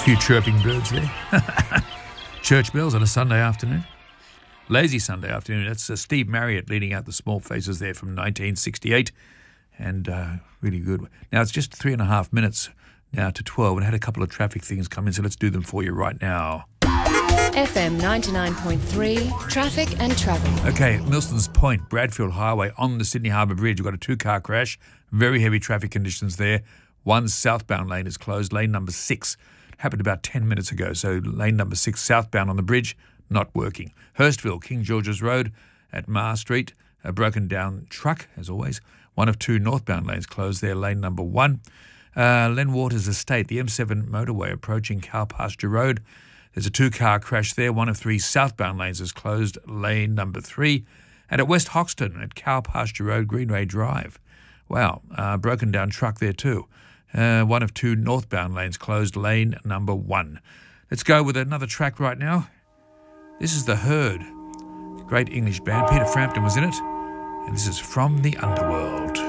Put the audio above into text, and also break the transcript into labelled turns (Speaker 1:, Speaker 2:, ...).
Speaker 1: few chirping birds there. Church bells on a Sunday afternoon. Lazy Sunday afternoon. That's Steve Marriott leading out the Small Faces there from 1968. And really good. Now, it's just 3.5 minutes now to 12. And I had a couple of traffic things come in, so let's do them for you right now.
Speaker 2: FM 99.3, traffic and travel.
Speaker 1: Okay, Milson's Point, Bradfield Highway on the Sydney Harbour Bridge. We've got a two-car crash. Very heavy traffic conditions there. One southbound lane is closed, lane number 6. Happened about 10 minutes ago, so lane number 6 southbound on the bridge, not working. Hurstville, King George's Road at Mar Street, a broken down truck, as always. One of 2 northbound lanes closed there, lane number 1. Len Waters Estate, the M7 motorway approaching Cow Pasture Road. There's a 2-car crash there. One of 3 southbound lanes is closed, lane number 3. And at West Hoxton at Cow Pasture Road, Greenway Drive. Wow, broken down truck there too. One of 2 northbound lanes closed, lane number 1. Let's go with another track right now. This is The Herd. Great English band. Peter Frampton was in it. And this is From the Underworld.